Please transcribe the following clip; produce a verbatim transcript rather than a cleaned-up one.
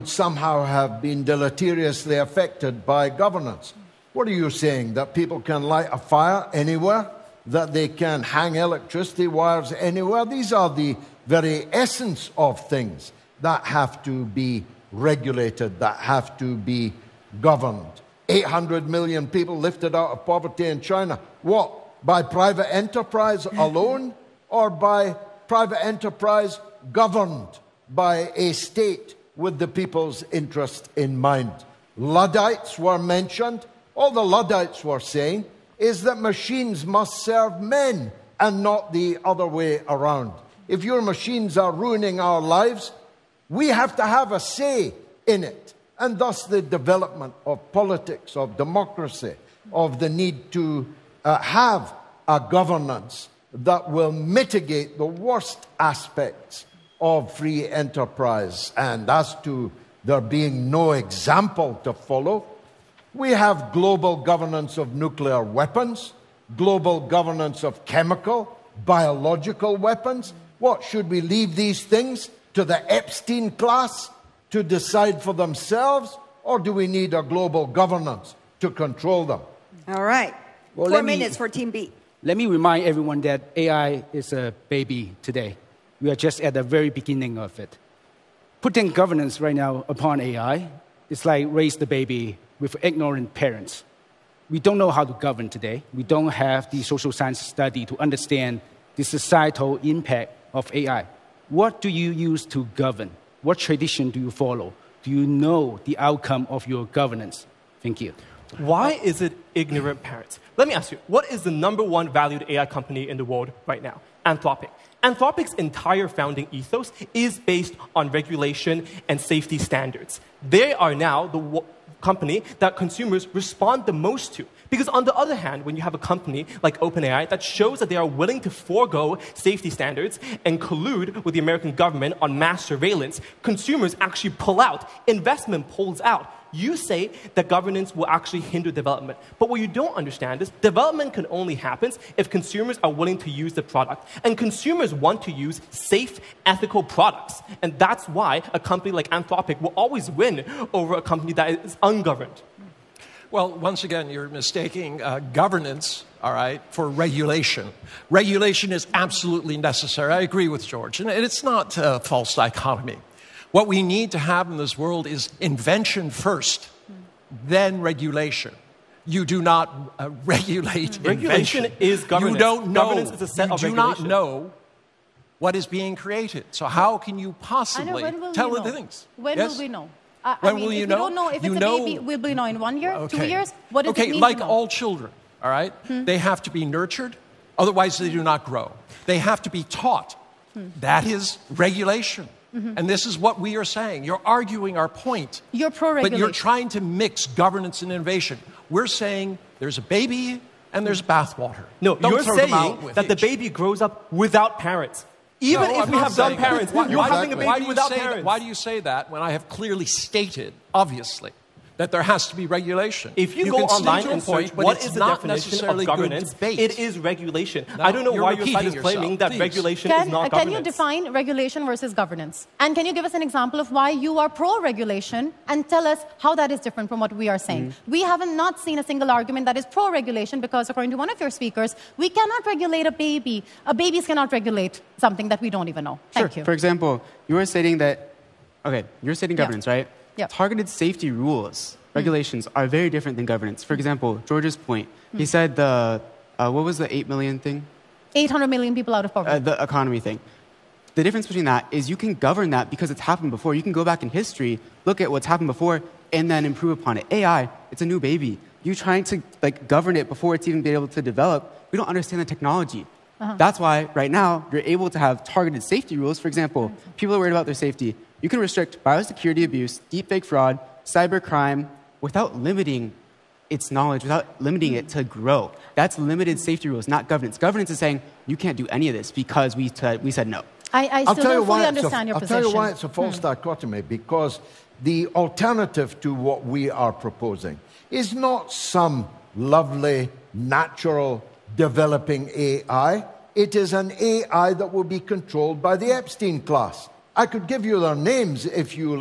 somehow have been deleteriously affected by governance. What are you saying? That people can light a fire anywhere? That they can hang electricity wires anywhere? These are the very essence of things that have to be regulated, that have to be governed. eight hundred million people lifted out of poverty in China. What? By private enterprise alone, or by private enterprise governed by a state with the people's interest in mind? Luddites were mentioned. All the Luddites were saying is that machines must serve men and not the other way around. If your machines are ruining our lives, we have to have a say in it. And thus the development of politics, of democracy, of the need to uh, have a governance that will mitigate the worst aspects of free enterprise. And as to there being no example to follow, we have global governance of nuclear weapons, global governance of chemical, biological weapons. What, should we leave these things to the Epstein class to decide for themselves, or do we need a global governance to control them? All right. Well, Four me, minutes for Team B. Let me remind everyone that A I is a baby today. We are just at the very beginning of it. Putting governance right now upon A I is like raise the baby with ignorant parents. We don't know how to govern today. We don't have the social science study to understand the societal impact of A I. What do you use to govern? What tradition do you follow? Do you know the outcome of your governance? Thank you. Why is it ignorant parents? Let me ask you, what is the number one valued A I company in the world right now? Anthropic. Anthropic's entire founding ethos is based on regulation and safety standards. They are now the w- company that consumers respond the most to. Because on the other hand, when you have a company like OpenAI that shows that they are willing to forego safety standards and collude with the American government on mass surveillance, consumers actually pull out, investment pulls out. You say that governance will actually hinder development. But what you don't understand is development can only happen if consumers are willing to use the product. And consumers want to use safe, ethical products. And that's why a company like Anthropic will always win over a company that is ungoverned. Well, once again, you're mistaking uh, governance, all right, for regulation. Regulation is absolutely necessary. I agree with George. And it's not a false dichotomy. What we need to have in this world is invention first, then regulation. You do not uh, regulate regulation invention. Is governance. You don't know. Governance is a set you of do regulation. not know what is being created. So how can you possibly tell the things? When yes? will we know? Uh, when I mean, will if you we know? don't know if you it's know, a baby, will we know in one year, okay. two years? What does okay, it mean like to know? all children, all right? Hmm. They have to be nurtured, otherwise they do not grow. They have to be taught. Hmm. That is regulation. Mm-hmm. And this is what we are saying. You're arguing our point. You're pro-regulation. But you're trying to mix governance and innovation. We're saying there's a baby and there's bathwater. No, Don't you're saying that each. the baby grows up without parents. Even no, if I'm we have dumb that. parents, why, you're why, having a baby why do you without say parents. That, why do you say that when I have clearly stated, obviously, that there has to be regulation? If you, you go can online to and point, search what is the not definition of governance, it is regulation. No, I don't know why your side is yourself. claiming that Please. regulation can, is not uh, governance. Can you define regulation versus governance? And can you give us an example of why you are pro-regulation and tell us how that is different from what we are saying? Mm-hmm. We haven't not seen a single argument that is pro-regulation because, according to one of your speakers, we cannot regulate a baby. A babies cannot regulate something that we don't even know. Thank sure. you. For example, you were stating that, okay, you're stating governance, yeah. right? Yeah. Targeted safety rules, regulations mm. are very different than governance. For example, George's point, mm. he said the, uh, what was the eight million thing? eight hundred million people out of poverty. Uh, the economy thing. The difference between that is you can govern that because it's happened before. You can go back in history, look at what's happened before, and then improve upon it. A I, it's a new baby. You trying to like govern it before it's even been able to develop, we don't understand the technology. Uh-huh. That's why right now you're able to have targeted safety rules. For example, people are worried about their safety. You can restrict biosecurity abuse, deepfake fraud, cybercrime without limiting its knowledge, without limiting it to grow. That's limited safety rules, not governance. Governance is saying you can't do any of this because we, t- we said no. I, I I'll still tell you don't fully why understand a, your I'll position. tell you why it's a false hmm. dichotomy, because the alternative to what we are proposing is not some lovely, natural, developing A I. It is an A I that will be controlled by the Epstein class. I could give you their names if you